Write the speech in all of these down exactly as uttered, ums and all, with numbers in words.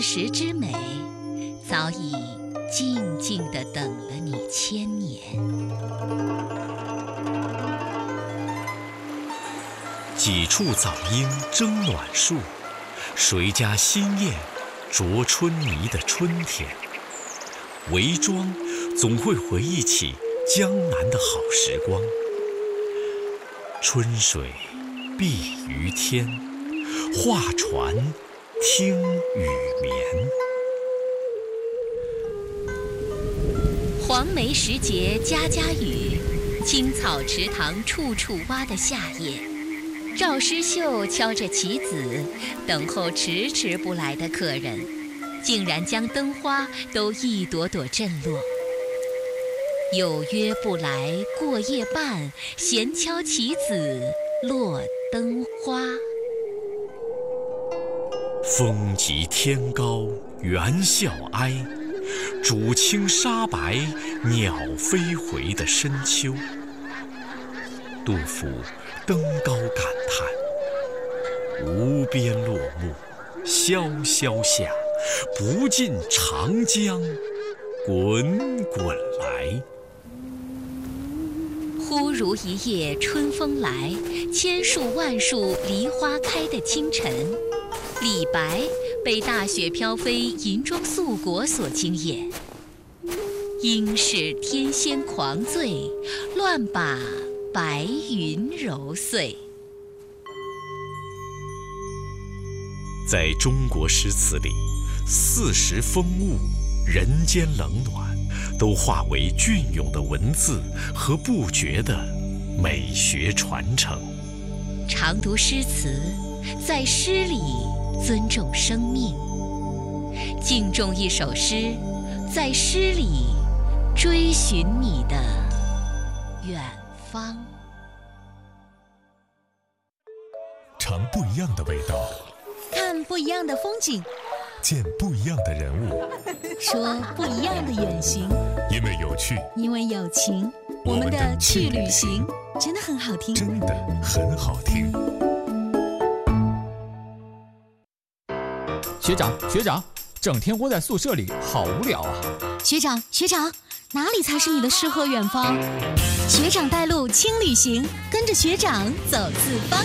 时之美，早已静静地等了你千年。 几处早莺争暖树，谁家新燕啄春泥的春天。围庄总会回忆起江南的好时光。春水碧于天，画船听雨眠。 黄梅时节家家雨，青草池塘处处蛙的夏夜，赵诗绣敲着棋子，等候迟迟不来的客人，竟然将灯花都一朵朵震落。有约不来过夜半，闲敲棋子落灯花。 风急天高猿啸哀，渚清沙白鸟飞回的深秋。杜甫登高感叹：无边落木萧萧下，不尽长江滚滚来。 忽如一夜春风来，千树万树梨花开的清晨，李白被大雪飘飞银装素裹所惊艳。应是天仙狂醉，乱把白云揉碎。 在中国诗词里，四时风物、人间冷暖，都化为隽永的文字和不绝的美学传承。 常读诗词，在诗里尊重生命；敬重一首诗，在诗里追寻你的远方。 尝不一样的味道， 看不一样的风景， 见不一样的人物， 说不一样的远行。 因为有趣， 因为有情，我们的去旅行真的很好听， 真的很好听。 学长，学长，整天窝在宿舍里，好无聊啊！ 学长，学长，哪里才是你的诗和远方？学长带路轻旅行，跟着学长走四方。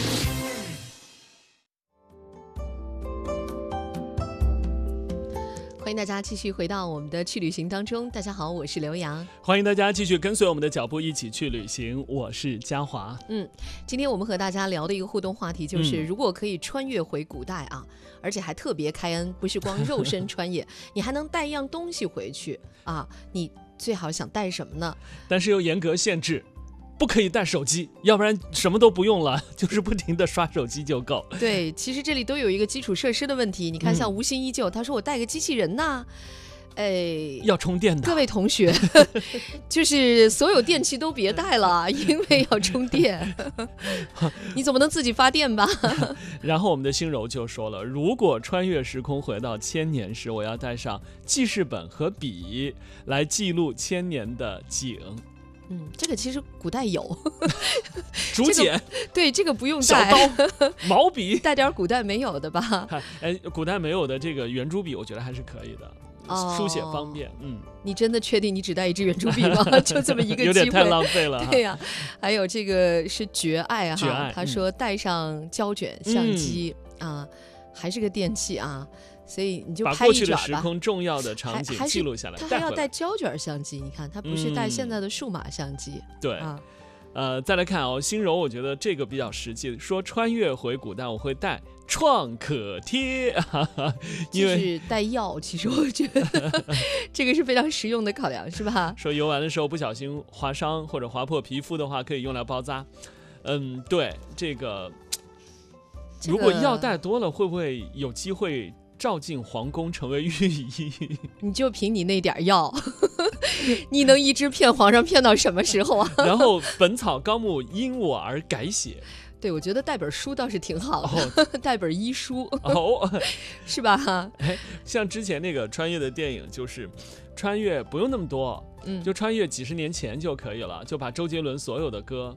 欢迎大家继续回到我们的去旅行当中。大家好，我是刘洋。 欢迎大家继续跟随我们的脚步一起去旅行，我是嘉华。 嗯，今天我们和大家聊的一个互动话题就是， 嗯、 如果可以穿越回古代啊，而且还特别开恩，不是光肉身穿越，你还能带一样东西回去啊，你最好想带什么呢？ 但是又严格限制。不可以带手机，要不然什么都不用了，就是不停的刷手机就够。 对，其实这里都有一个基础设施的问题。你看，像无心依旧，他说我带个机器人呐，哎， 要充电的。 各位同学，就是所有电器都别带了，因为要充电。你总不能自己发电吧？ 然后我们的心柔就说了，如果穿越时空回到千年时，我要带上记事本和笔来记录千年的景。 嗯，这个其实古代有竹简、 这个，对，这个不用带。 小刀、毛笔， 带点古代没有的吧？ 哎，古代没有的这个圆珠笔，我觉得还是可以的，哦、书写方便。嗯， 你真的确定你只带一支圆珠笔吗？就这么一个机会， 有点太浪费了。 对呀、啊，还有这个是绝爱哈， 绝爱他说带上胶卷、相机、嗯、啊，还是个电器啊。所以你就拍一卷吧， 把过去的时空重要的场景记录下来。 他还要带胶卷相机，你看他不是带现在的数码相机。 嗯、对、 啊， 呃，再来看哦，心柔，我觉得这个比较实际。说穿越回古代，我会带创可贴，因为就是带药。其实我觉得这个是非常实用的考量，是吧？ 说游玩的时候不小心划伤或者划破皮肤的话，可以用来包扎。嗯，对，这个、这个、如果药带多了，会不会有机会照进皇宫成为御医？ 你就凭你那点药，你能一直骗皇上骗到什么时候啊？ 然后《本草纲目》因我而改写。 对，我觉得带本书倒是挺好的，哦、带本医书， 哦， 是吧？ 哎，像之前那个穿越的电影，就是穿越不用那么多，嗯，就穿越几十年前就可以了，就把周杰伦所有的歌。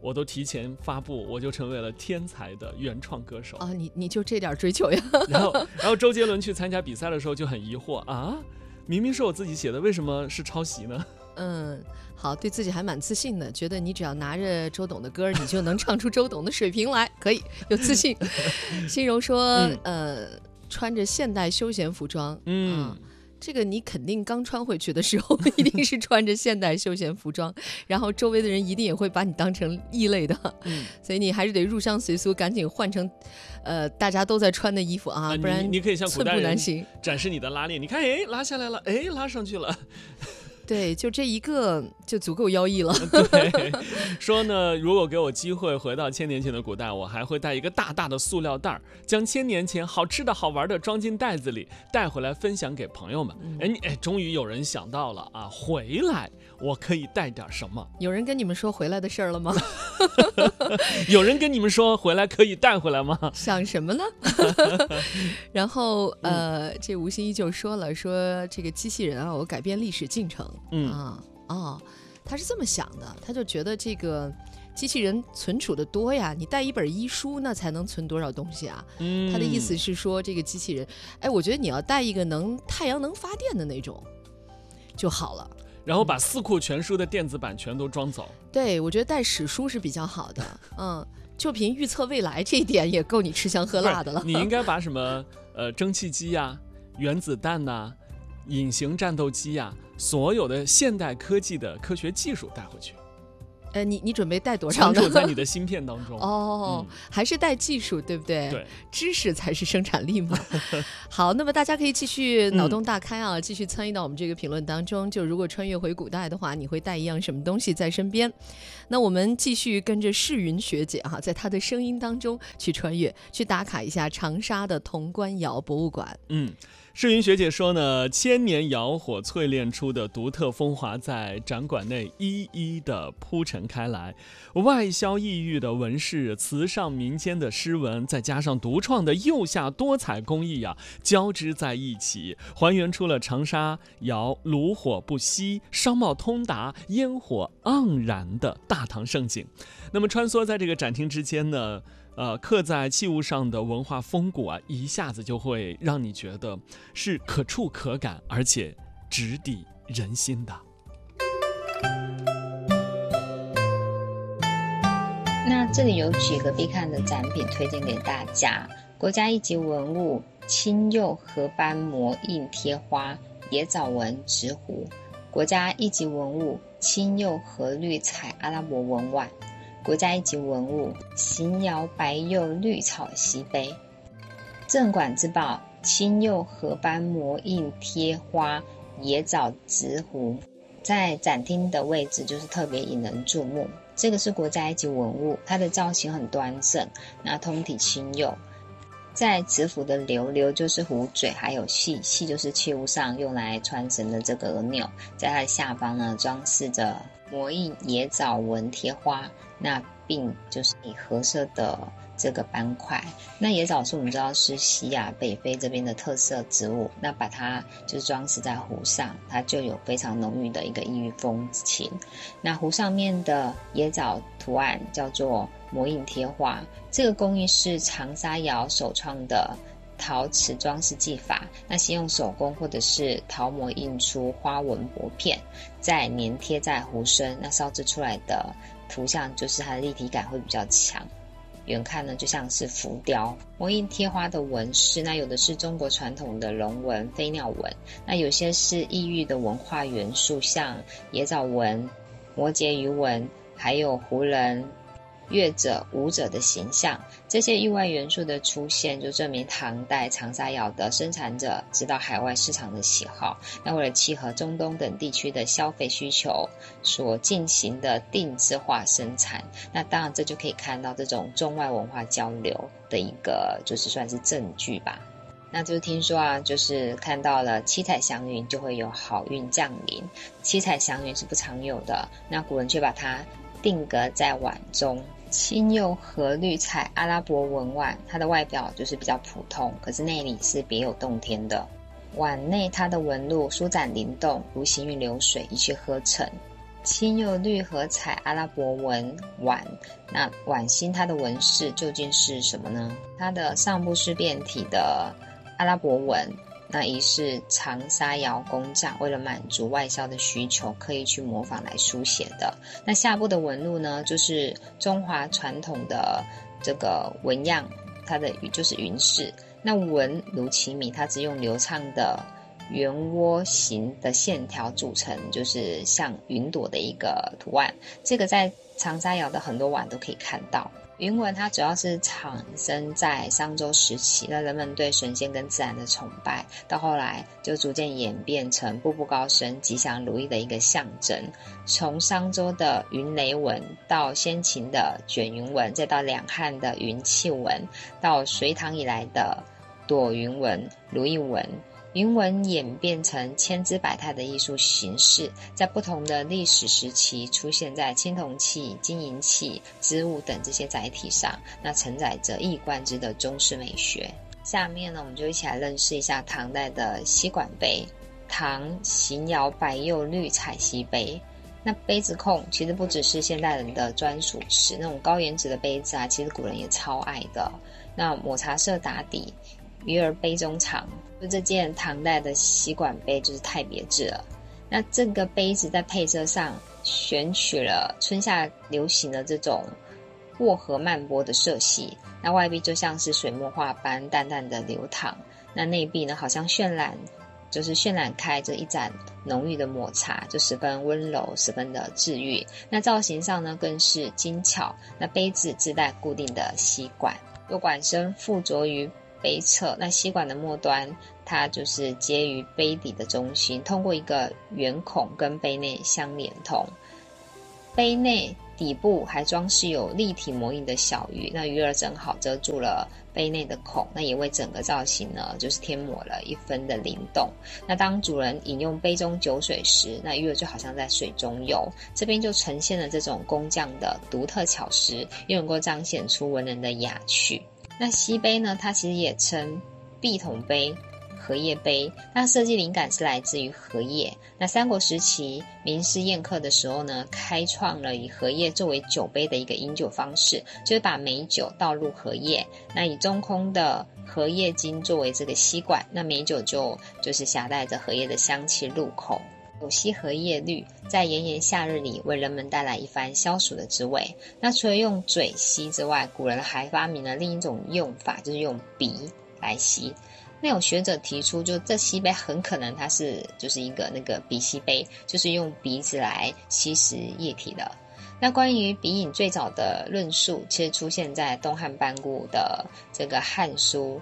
我都提前发布，我就成为了天才的原创歌手啊！你你就这点追求呀？ 然后，然后周杰伦去参加比赛的时候就很疑惑啊，明明是我自己写的，为什么是抄袭呢？ 嗯，好，对自己还蛮自信的，觉得你只要拿着周董的歌，你就能唱出周董的水平来，可以有自信。欣柔说，嗯、呃，穿着现代休闲服装，嗯。啊这个你肯定刚穿回去的时候一定是穿着现代休闲服装，然后周围的人一定也会把你当成异类的，嗯、所以你还是得入乡随俗，赶紧换成呃大家都在穿的衣服啊，不然你, 你可以像古代人行展示你的拉链，你看哎拉下来了，哎拉上去了。 对，就这一个就足够妖异了。 对，说呢，如果给我机会回到千年前的古代，我还会带一个大大的塑料袋，将千年前好吃的好玩的装进袋子里，带回来分享给朋友们。哎、嗯，哎，终于有人想到了啊，回来我可以带点什么？ 有人跟你们说回来的事儿了吗？ 有人跟你们说回来可以带回来吗？ 想什么呢？然后呃，嗯、这吴欣依就说了，说这个机器人啊，我改变历史进程。嗯啊哦，他是这么想的，他就觉得这个机器人存储的多呀，你带一本医书那才能存多少东西啊？嗯，他的意思是说这个机器人，哎，我觉得你要带一个能太阳能发电的那种就好了。 然后把四库全书的电子版全都装走。 对，我觉得带史书是比较好的。嗯，就凭预测未来这一点也够你吃香喝辣的了。 你应该把什么呃蒸汽机呀、原子弹呐、啊、隐形战斗机呀、啊，所有的现代科技的科学技术带回去。 呃，你你准备带多少呢？ 藏储在你的芯片当中。 哦、嗯，还是带技术，对不对？ 对， 知识才是生产力嘛。好，那么大家可以继续脑洞大开啊，嗯、继续参与到我们这个评论当中。就如果穿越回古代的话，你会带一样什么东西在身边？那我们继续跟着世云学姐哈、啊，在她的声音当中去穿越，去打卡一下长沙的潼关窑博物馆。 嗯。世云学姐说呢，千年窑火淬炼出的独特风华在展馆内一一的铺陈开来，外销异域的纹饰，瓷上民间的诗文，再加上独创的釉下多彩工艺啊，交织在一起，还原出了长沙窑炉火不息、商贸通达、烟火盎然的大唐盛景。那么穿梭在这个展厅之间呢，呃，刻在器物上的文化风骨啊，一下子就会让你觉得是可触可感，而且直抵人心的。 那这里有几个必看的展品推荐给大家：国家一级文物青釉褐斑模印贴花野藻纹直壶，国家一级文物青釉褐绿彩阿拉伯纹碗，国家一级文物邢窑白釉绿草锡杯，镇馆之宝青釉褐斑模印贴花野藻直壶，在展厅的位置就是特别引人注目。这个是国家一级文物，它的造型很端正，那通体青釉，在直壶的流流就是壶嘴，还有细细就是器物上用来穿绳的这个钮，在它的下方呢装饰着模印野藻纹贴花，那并就是以褐色的这个斑块。那野藻是我们知道是西亚北非这边的特色植物，那把它就是装饰在壶上，它就有非常浓郁的一个异域风情。那壶上面的野藻图案叫做模印贴花，这个工艺是长沙窑首创的陶瓷装饰技法，那先用手工或者是陶模印出花纹薄片，再粘贴在壶身，那烧制出来的图像就是它的立体感会比较强，远看呢就像是浮雕。模印贴花的纹饰，那有的是中国传统的龙纹、飞鸟纹，那有些是异域的文化元素，像野藻纹、摩羯鱼纹，还有胡人、乐者、舞者的形象。这些域外元素的出现，就证明唐代长沙窑的生产者知道海外市场的喜好，那为了契合中东等地区的消费需求所进行的定制化生产。那当然这就可以看到这种中外文化交流的一个就是算是证据吧。那就听说啊，就是看到了七彩祥云就会有好运降临，七彩祥云是不常有的，那古人却把它定格在碗中。青釉褐绿彩阿拉伯纹碗，它的外表就是比较普通，可是内里是别有洞天的。碗内它的纹路舒展灵动，如行云流水，一气呵成。 青釉绿和彩阿拉伯文碗，那碗心它的纹饰究竟是什么呢？它的上部是变体的阿拉伯文，那一是长沙窑工匠为了满足外销的需求刻意去模仿来书写的。那下部的纹路呢，就是中华传统的这个纹样，它的就是云饰。那纹如其名，它只用流畅的圆窝形的线条组成，就是像云朵的一个图案。这个在长沙窑的很多碗都可以看到。云纹它主要是产生在商周时期，那人们对神仙跟自然的崇拜，到后来就逐渐演变成步步高升、吉祥如意的一个象征。从商周的云雷纹，到先秦的卷云纹，再到两汉的云气纹，到隋唐以来的朵云纹、如意纹。云纹演变成千姿百态的艺术形式，在不同的历史时期出现在青铜器、金银器、织物等这些载体上，那承载着一以贯之的中式美学。下面呢，我们就一起来认识一下唐代的吸管杯。唐邢窑白釉绿彩吸杯。那杯子控其实不只是现代人的专属吃，那种高颜值的杯子啊，其实古人也超爱的。那抹茶色打底，鱼儿杯中藏，就这件唐代的吸管杯就是太别致了。那这个杯子在配色上选取了春夏流行的这种薄荷曼波的色系，那外壁就像是水墨画般淡淡的流淌，那内壁呢好像渲染就是渲染开着一盏浓郁的抹茶，就十分温柔，十分的治愈。那造型上呢更是精巧，那杯子自带固定的吸管，有管身附着于杯侧，那吸管的末端它就是接于杯底的中心，通过一个圆孔跟杯内相连通。杯内底部还装饰有立体模印的小鱼，那鱼儿正好遮住了杯内的孔，那也为整个造型呢就是添抹了一分的灵动。那当主人饮用杯中酒水时，那鱼儿就好像在水中游，这边就呈现了这种工匠的独特巧思，又能够彰显出文人的雅趣。那吸杯呢，它其实也称碧筒杯、荷叶杯，那设计灵感是来自于荷叶。那三国时期名士宴客的时候呢，开创了以荷叶作为酒杯的一个饮酒方式，就是把美酒倒入荷叶，那以中空的荷叶茎作为这个吸管，那美酒就就是携带着荷叶的香气入口。有吸荷叶绿，在炎炎夏日里为人们带来一番消暑的滋味。那除了用嘴吸之外，古人还发明了另一种用法，就是用鼻来吸。那有学者提出，就这吸杯很可能它是就是一个那个鼻吸杯，就是用鼻子来吸食液体的。那关于鼻饮最早的论述，其实出现在东汉班固的这个《汉书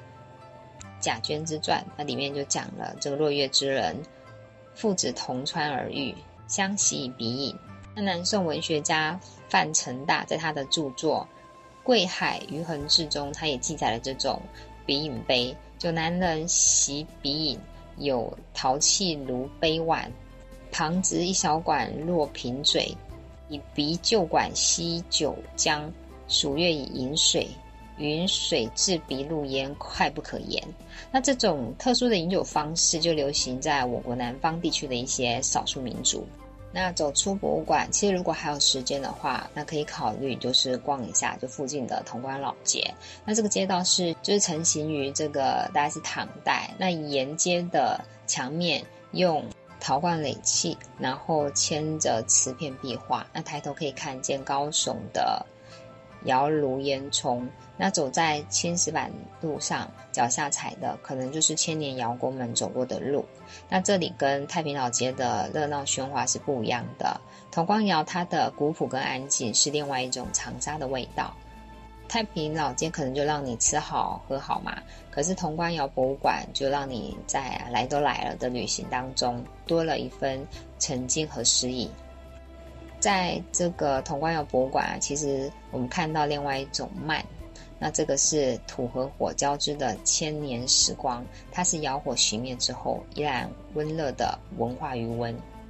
·贾捐之传》，那里面就讲了这个落月之人父子同川而遇，相习以鼻饮。那南宋文学家范成大在他的著作《贵海余衡志》中，他也记载了这种鼻饮杯，就男人习鼻饮，有陶器如杯碗，旁植一小管落瓶嘴，以鼻就管吸酒浆，数月以饮水，云水至鼻入焉，快不可言。那这种特殊的饮酒方式就流行在我国南方地区的一些少数民族。那走出博物馆，其实如果还有时间的话，那可以考虑就是逛一下就附近的潼关老街。那这个街道是就是成型于这个大概是唐代，那沿街的墙面用陶罐垒砌，然后嵌着瓷片壁画，那抬头可以看见高耸的窑炉烟囱。那走在青石板路上，脚下踩的可能就是千年窑工们走过的路。那这里跟太平老街的热闹喧哗是不一样的，潼关窑它的古朴跟安静是另外一种长沙的味道。太平老街可能就让你吃好喝好嘛，可是潼关窑博物馆就让你在来都来了的旅行当中多了一分沉静和诗意。在这个潼关窑博物馆啊，其实我们看到另外一种慢，那这个是土和火交织的千年时光，它是窑火熄灭之后依然温热的文化余温。